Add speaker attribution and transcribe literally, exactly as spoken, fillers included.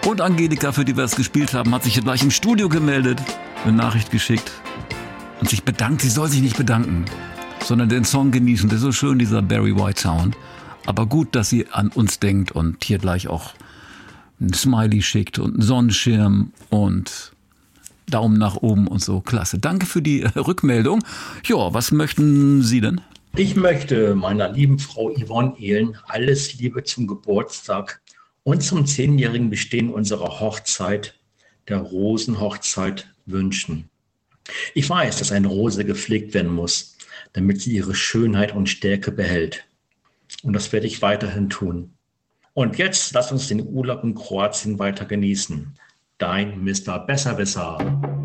Speaker 1: Und Angelika, für die wir es gespielt haben, hat sich hier gleich im Studio gemeldet, eine Nachricht geschickt und sich bedankt. Sie soll sich nicht bedanken, sondern den Song genießen. Das ist so schön, dieser Barry White Sound. Aber gut, dass sie an uns denkt und hier gleich auch ein Smiley schickt und einen Sonnenschirm und Daumen nach oben und so. Klasse. Danke für die Rückmeldung. Ja, was möchten Sie denn?
Speaker 2: Ich möchte meiner lieben Frau Yvonne Ehlen alles Liebe zum Geburtstag und zum zehnjährigen Bestehen unserer Hochzeit, der Rosenhochzeit, wünschen. Ich weiß, dass eine Rose gepflegt werden muss, damit sie ihre Schönheit und Stärke behält. Und das werde ich weiterhin tun. Und jetzt lass uns den Urlaub in Kroatien weiter genießen. Dein Mister Besserwisser.